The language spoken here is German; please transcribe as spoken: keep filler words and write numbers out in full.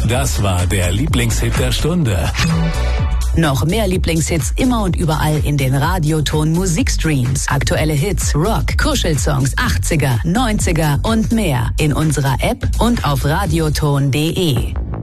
Das war der Lieblingshit der Stunde. Noch mehr Lieblingshits immer und überall in den Radioton Musikstreams. Aktuelle Hits, Rock, Kuschelsongs, achtziger, neunziger und mehr in unserer App und auf radioton punkt de.